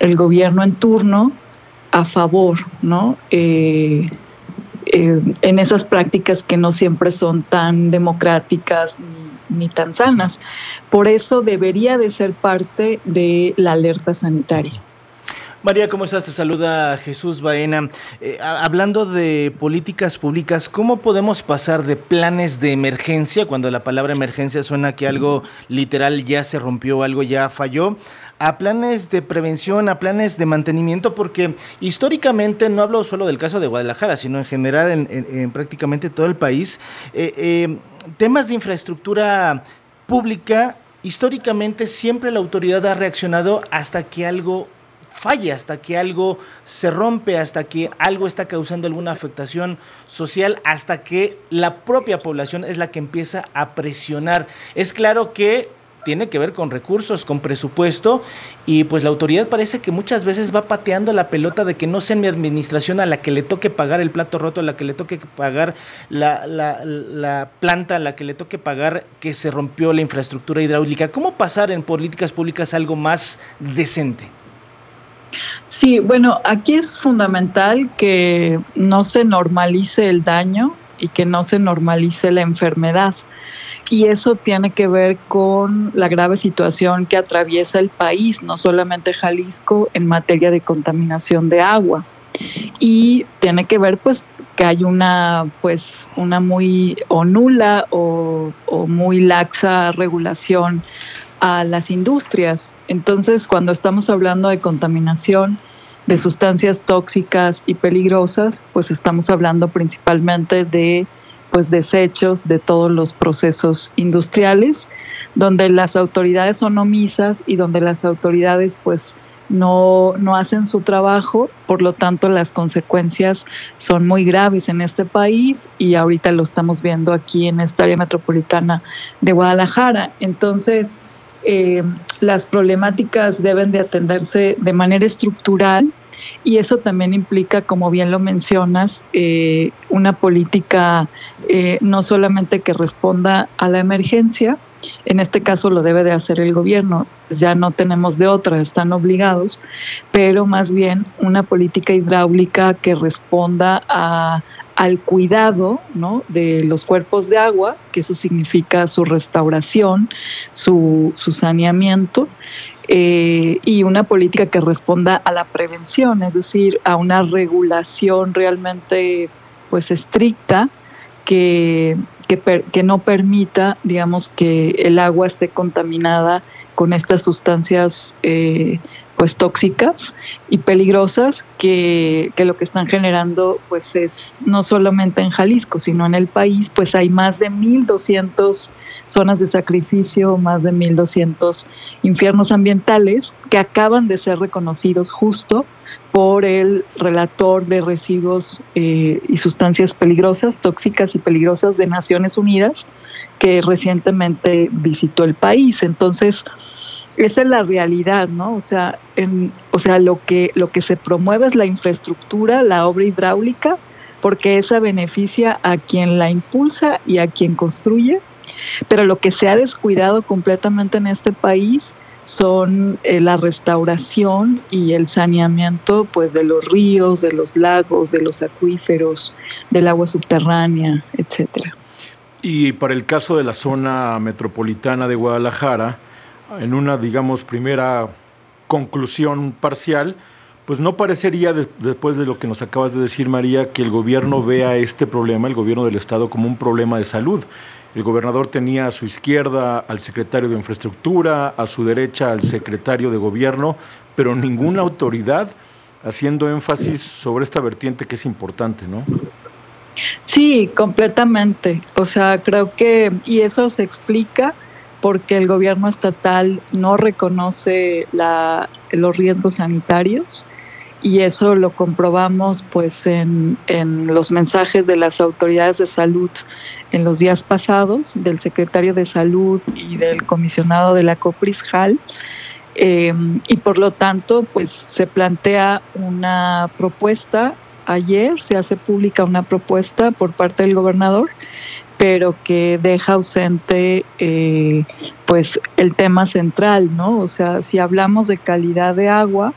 el gobierno en turno a favor, ¿no? En esas prácticas que no siempre son tan democráticas ni tan sanas. Por eso debería de ser parte de la alerta sanitaria. María, ¿cómo estás? Te saluda Jesús Baena. Hablando de políticas públicas, ¿cómo podemos pasar de planes de emergencia, cuando la palabra emergencia suena que algo literal ya se rompió, algo ya falló, a planes de prevención, a planes de mantenimiento? Porque históricamente, no hablo solo del caso de Guadalajara, sino en general en prácticamente todo el país, temas de infraestructura pública, históricamente siempre la autoridad ha reaccionado hasta que algo falla, hasta que algo se rompe, hasta que algo está causando alguna afectación social, hasta que la propia población es la que empieza a presionar. Es claro que tiene que ver con recursos, con presupuesto, y pues la autoridad parece que muchas veces va pateando la pelota de que no sea mi administración a la que le toque pagar el plato roto, a la que le toque pagar la planta, a la que le toque pagar que se rompió la infraestructura hidráulica. ¿Cómo pasar en políticas públicas algo más decente? Sí, bueno, aquí es fundamental que no se normalice el daño y que no se normalice la enfermedad. Y eso tiene que ver con la grave situación que atraviesa el país, no solamente Jalisco, en materia de contaminación de agua. Y tiene que ver, pues, que hay una muy o nula o muy laxa regulación a las industrias. Entonces, cuando estamos hablando de contaminación de sustancias tóxicas y peligrosas, pues estamos hablando principalmente de desechos de todos los procesos industriales, donde las autoridades son omisas y donde las autoridades no hacen su trabajo. Por lo tanto, las consecuencias son muy graves en este país y ahorita lo estamos viendo aquí en esta área metropolitana de Guadalajara. Entonces, las problemáticas deben de atenderse de manera estructural y eso también implica, como bien lo mencionas, una política no solamente que responda a la emergencia. En este caso lo debe de hacer el gobierno, ya no tenemos de otra, están obligados, pero más bien una política hidráulica que responda al cuidado, ¿no?, de los cuerpos de agua, que eso significa su restauración, su saneamiento, y una política que responda a la prevención, es decir, a una regulación realmente estricta que no permita, digamos, que el agua esté contaminada con estas sustancias tóxicas y peligrosas que lo que están generando es no solamente en Jalisco, sino en el país. Pues hay más de 1,200 zonas de sacrificio, más de 1,200 infiernos ambientales que acaban de ser reconocidos justo por el relator de residuos y sustancias peligrosas, tóxicas y peligrosas de Naciones Unidas, que recientemente visitó el país. Entonces, esa es la realidad, ¿no? O sea, lo que se promueve es la infraestructura, la obra hidráulica, porque esa beneficia a quien la impulsa y a quien construye, pero lo que se ha descuidado completamente en este país son la restauración y el saneamiento de los ríos, de los lagos, de los acuíferos, del agua subterránea, etcétera. Y para el caso de la zona metropolitana de Guadalajara, en una, digamos, primera conclusión parcial, pues no parecería, después de lo que nos acabas de decir, María, que el gobierno vea este problema, el gobierno del Estado, como un problema de salud. El gobernador tenía a su izquierda al secretario de Infraestructura, a su derecha al secretario de Gobierno, pero ninguna autoridad haciendo énfasis sobre esta vertiente que es importante, ¿no? Sí, completamente. O sea, creo que, y eso se explica porque el gobierno estatal no reconoce los riesgos sanitarios, y eso lo comprobamos en los mensajes de las autoridades de salud en los días pasados, del secretario de Salud y del comisionado de la COPRIS-JAL, y por lo tanto se plantea una propuesta. Ayer se hace pública una propuesta por parte del gobernador, pero que deja ausente el tema central, ¿no? O sea, si hablamos de calidad de agua,